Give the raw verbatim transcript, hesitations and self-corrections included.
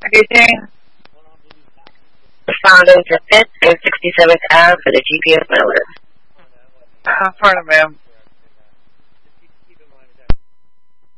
Everything. Responding to fifth and sixty-seventh Ave for the G P S network. Uh, pardon, ma'am.